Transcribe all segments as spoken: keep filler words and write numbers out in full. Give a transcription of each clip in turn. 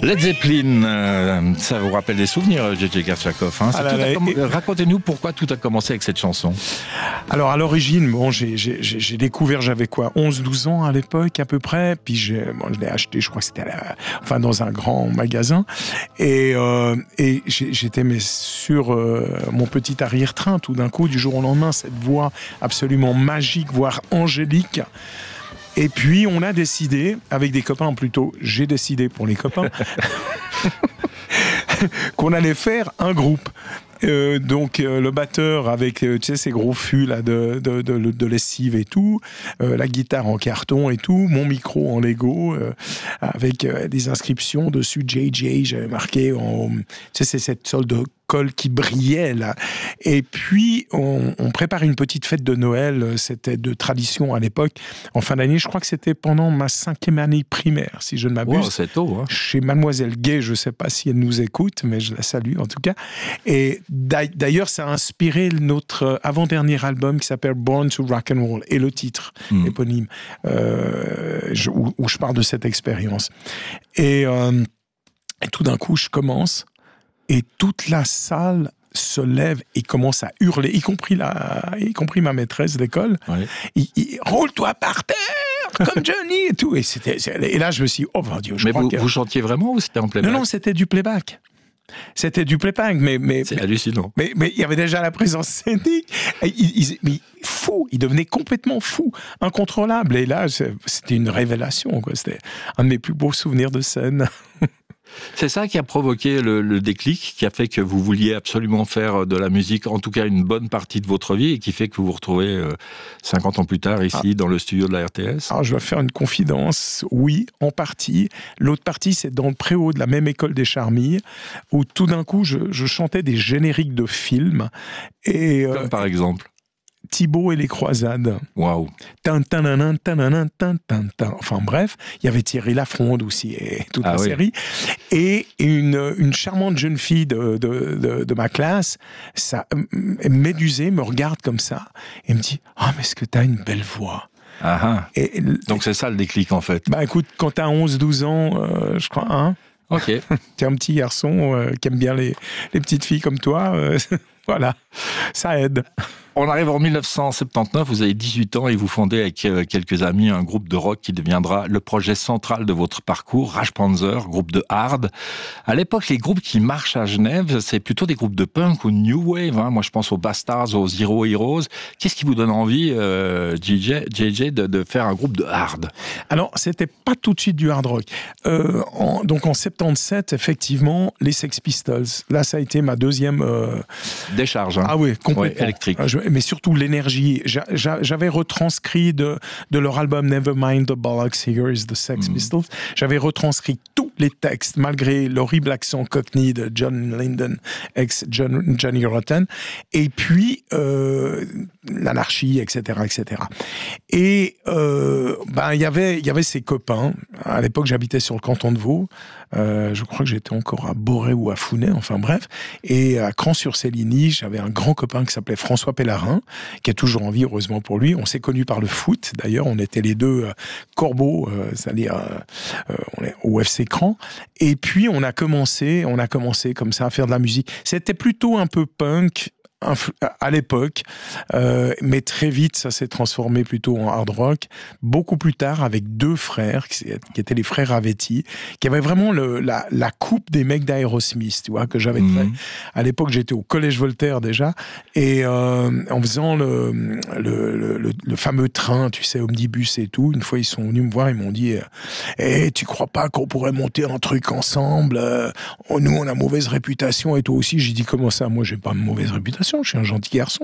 Led Zeppelin, euh, ça vous rappelle des souvenirs, J J Gershakov, hein. Ah là là, comm... et... Racontez-nous pourquoi tout a commencé avec cette chanson. Alors à l'origine, bon, j'ai, j'ai, j'ai découvert, j'avais quoi, onze douze ans à l'époque à peu près, puis j'ai, bon, je l'ai acheté, je crois que c'était à la, enfin, dans un grand magasin, et, euh, et j'étais mais sur euh, mon petit arrière-train, tout d'un coup, du jour au lendemain, cette voix absolument magique, voire angélique. Et puis, on a décidé, avec des copains plutôt, j'ai décidé pour les copains, qu'on allait faire un groupe. Euh, donc euh, le batteur avec euh, tu sais ces gros fûts là de de de, de lessive et tout, euh, la guitare en carton et tout, mon micro en Lego euh, avec euh, des inscriptions dessus J J, j'avais marqué en tu sais c'est cette sorte de colle qui brillait là. Et puis on, on prépare une petite fête de Noël, c'était de tradition à l'époque. En fin d'année, je crois que c'était pendant ma cinquième année primaire, si je ne m'abuse. Wow, c'est tôt, hein. Chez Mademoiselle Gay, je ne sais pas si elle nous écoute, mais je la salue en tout cas. Et d'ailleurs, ça a inspiré notre avant-dernier album qui s'appelle Born to Rock and Roll et le titre mmh. éponyme euh, je, où, où je parle de cette expérience. Et, euh, et tout d'un coup, je commence. Et toute la salle se lève et commence à hurler, y compris, la, y compris ma maîtresse d'école. Ouais. Il, il, roule-toi par terre, comme Johnny et tout. Et, c'était, et là, je me suis dit, oh mon Dieu, je mais crois vous, que... vous chantiez vraiment ou c'était en playback? Non, non, c'était du playback. C'était du playback, mais... mais c'est mais, hallucinant. Mais, mais il y avait déjà la présence scénique. Il, il, il, fou, il devenait complètement fou, incontrôlable. Et là, c'était une révélation, quoi. C'était un de mes plus beaux souvenirs de scène. C'est ça qui a provoqué le, le déclic, qui a fait que vous vouliez absolument faire de la musique, en tout cas une bonne partie de votre vie, et qui fait que vous vous retrouvez euh, cinquante ans plus tard ici, ah. dans le studio de la R T S. Alors je vais faire une confidence, oui, en partie. L'autre partie, c'est dans le préau de la même école des Charmilles, où tout d'un coup, je, je chantais des génériques de films. Et, Comme euh, par exemple Thibaut et les croisades. Waouh. Enfin bref, il y avait Thierry Lafronde aussi et toute ah la oui. série. Et une, une charmante jeune fille de, de, de, de ma classe, ça, médusée, me regarde comme ça et me dit « Ah, oh, mais est-ce que t'as une belle voix ?» Ah, et, donc c'est ça le déclic en fait. Bah écoute, quand t'as onze douze ans, euh, je crois, hein, ok. T'es un petit garçon euh, qui aime bien les, les petites filles comme toi, euh, voilà, ça aide. On arrive en mille neuf cent soixante-dix-neuf, vous avez dix-huit ans et vous fondez avec quelques amis un groupe de rock qui deviendra le projet central de votre parcours, Rage Panzer, groupe de hard. À l'époque, les groupes qui marchent à Genève, c'est plutôt des groupes de punk ou de new wave. Hein. Moi, je pense aux Bastards, aux Zero Heroes. Qu'est-ce qui vous donne envie, euh, J J, J J, de, de faire un groupe de hard? Alors, c'était pas tout de suite du hard rock. Euh, en, donc, en soixante-dix-sept, effectivement, les Sex Pistols. Là, ça a été ma deuxième... Euh... Décharge. Hein. Ah oui, complètement. Ouais, électrique. Je, mais surtout l'énergie. J'a, j'avais retranscrit de, de leur album Nevermind the Bollocks, Here is the Sex mm. Pistols. J'avais retranscrit tous les textes, malgré l'horrible accent cockney de John Linden, ex John, Johnny Rotten. Et puis, euh, l'anarchie, et cetera, et cetera. Et euh, ben, y avait, il y avait ses copains. À l'époque, j'habitais sur le canton de Vaud. Euh, je crois que j'étais encore à Boré ou à Founet, enfin bref. Et à Cran-sur-Céligny, j'avais un grand copain qui s'appelait François Pellarin, qui est toujours en vie, heureusement pour lui. On s'est connus par le foot, d'ailleurs. On était les deux euh, corbeaux, euh, c'est-à-dire euh, on est au F C Cran. Et puis, on a commencé, on a commencé comme ça à faire de la musique. C'était plutôt un peu punk, à l'époque, euh, mais très vite ça s'est transformé plutôt en hard rock, beaucoup plus tard avec deux frères qui, qui étaient les frères Avetti, qui avaient vraiment le, la, la coupe des mecs d'Aerosmith, tu vois, que j'avais mmh. fait. À l'époque, j'étais au Collège Voltaire déjà, et euh, en faisant le, le, le, le, le fameux train, tu sais, omnibus et tout, une fois ils sont venus me voir, ils m'ont dit « Eh, tu crois pas qu'on pourrait monter un truc ensemble? Nous, on a mauvaise réputation, et toi aussi. » J'ai dit « Comment ça? Moi, j'ai pas mauvaise réputation. Je suis un gentil garçon. »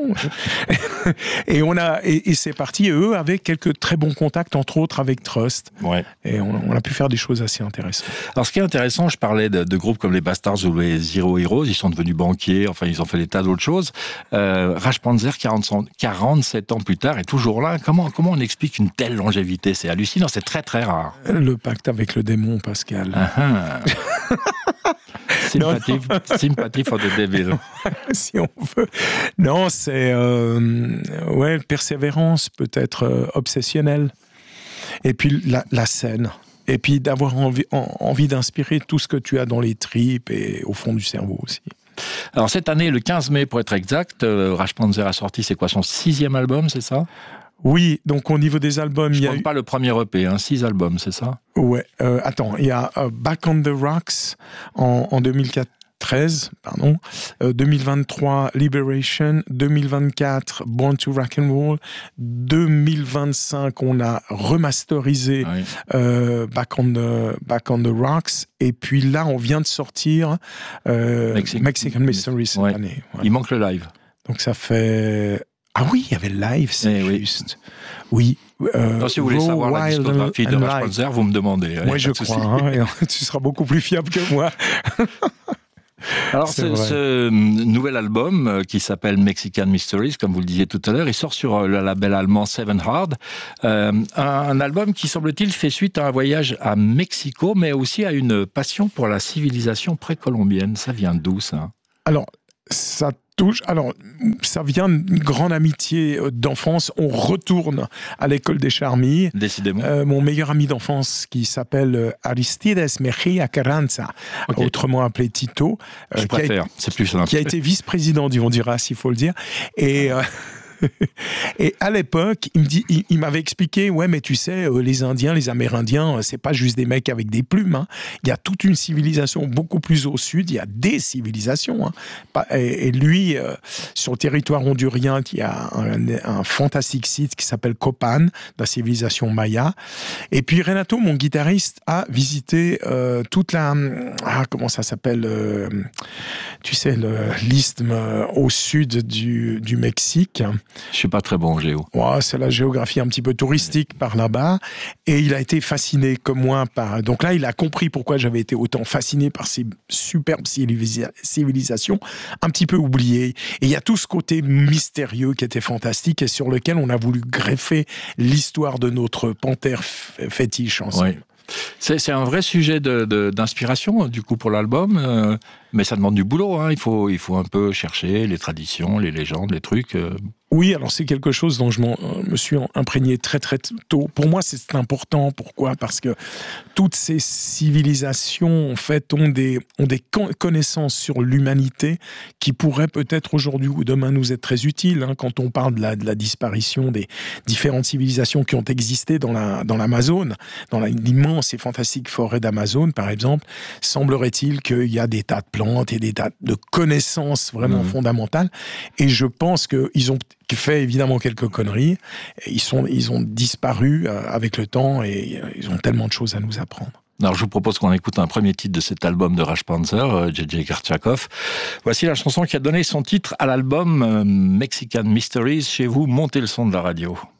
Et on a, et, et c'est parti. Et eux avaient quelques très bons contacts, entre autres avec Trust. Ouais. Et on, on a pu faire des choses assez intéressantes. Alors, ce qui est intéressant, je parlais de, de groupes comme les Bastards ou les Zero Heroes. Ils sont devenus banquiers. Enfin, ils ont fait des tas d'autres choses. Euh, Rage Panzer, quarante-sept ans plus tard, est toujours là. Comment, comment on explique une telle longévité? C'est hallucinant. C'est très, très rare. Le pacte avec le démon, Pascal. Ah ah. Sympathie, sympathie for the devil. Si on veut. Non, c'est euh, ouais, persévérance, peut-être euh, obsessionnelle. Et puis la, la scène. Et puis d'avoir envie, en, envie d'inspirer tout ce que tu as dans les tripes et au fond du cerveau aussi. Alors cette année, le quinze mai pour être exact, euh, Raj Panzer a sorti, c'est quoi, son sixième album, c'est ça ? Oui, donc au niveau des albums, je il y a compte eu... pas le premier E P, hein, six albums, c'est ça ? Ouais, euh, attends, il y a uh, Back on the Rocks en, en deux mille treize, pardon, euh, deux mille vingt-trois Liberation, deux mille vingt-quatre Born to Rock and Roll, deux mille vingt-cinq on a remasterisé oui. euh, Back on the Back on the Rocks, et puis là on vient de sortir euh, Mexican, Mexican Mystery cette ouais. année. Ouais. Il manque le live. Donc ça fait... Ah oui, il y avait le live, c'est eh juste. Oui. oui. Euh, non, si vous voulez savoir la discographie de Raj Panzer, vous me demandez. Moi, je crois. Hein, tu seras beaucoup plus fiable que moi. Alors, ce, ce nouvel album qui s'appelle Mexican Mysteries, comme vous le disiez tout à l'heure, il sort sur le label allemand Seven Hard. Euh, un, un album qui, semble-t-il, fait suite à un voyage à Mexico, mais aussi à une passion pour la civilisation précolombienne. Ça vient d'où, ça ? Alors, ça touche. Alors, ça vient d'une grande amitié d'enfance. On retourne à l'école des Charmilles. Décidément. Euh, mon meilleur ami d'enfance, qui s'appelle Aristides Mejia Carranza, okay. autrement appelé Tito. Je euh, préfère, a, c'est plus simple. Qui a été vice-président du Honduras, s'il faut le dire. Et... Euh, Et à l'époque, il, me dit, il, il m'avait expliqué, ouais, mais tu sais, euh, les Indiens, les Amérindiens, euh, c'est pas juste des mecs avec des plumes. Hein. Il y a toute une civilisation beaucoup plus au sud. Il y a des civilisations. Hein. Et, et lui, euh, sur le territoire hondurien, il y a un, un fantastique site qui s'appelle Copan, de la civilisation maya. Et puis Renato, mon guitariste, a visité euh, toute la, ah, comment ça s'appelle, euh, tu sais, le, l'isthme euh, au sud du, du Mexique. Je suis pas très bon en géo. Ouais, c'est la géographie un petit peu touristique par là-bas. Et il a été fasciné comme moi par... Donc là, il a compris pourquoi j'avais été autant fasciné par ces superbes civilisations, un petit peu oubliées. Et il y a tout ce côté mystérieux qui était fantastique et sur lequel on a voulu greffer l'histoire de notre panthère fétiche ensemble. Oui. C'est, c'est un vrai sujet de, de, d'inspiration, du coup, pour l'album, euh, mais ça demande du boulot. Hein. Il faut, il faut un peu chercher les traditions, les légendes, les trucs. Euh. Oui, alors c'est quelque chose dont je m'en, euh, me suis imprégné très très tôt. Pour moi, c'est important. Pourquoi ? Parce que toutes ces civilisations, en fait, ont des, ont des connaissances sur l'humanité qui pourraient peut-être aujourd'hui ou demain nous être très utiles. Hein, quand on parle de la, de la disparition des différentes civilisations qui ont existé dans, la, dans l'Amazone, dans la, l'immense et fantastique forêt d'Amazone, par exemple, semblerait-il qu'il y a des tas de plantes et des tas de connaissances vraiment mmh. fondamentales. Et je pense qu'ils ont fait évidemment quelques conneries. Ils, sont, ils ont disparu avec le temps et ils ont tellement de choses à nous apprendre. Alors je vous propose qu'on écoute un premier titre de cet album de Raj Panzer, J J Gartchakov. Voici la chanson qui a donné son titre à l'album Mexican Mysteries. Chez vous, montez le son de la radio.